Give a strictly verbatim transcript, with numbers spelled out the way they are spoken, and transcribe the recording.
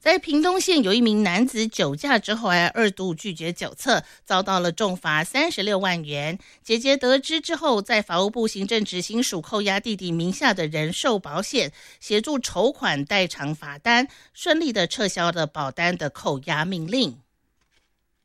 在屏东县有一名男子酒驾之后还二度拒绝酒测，遭到了重罚三十六万元。姐姐得知之后，在法务部行政执行署扣押弟弟名下的人寿保险，协助筹款代偿罚单，顺利的撤销了保单的扣押命令。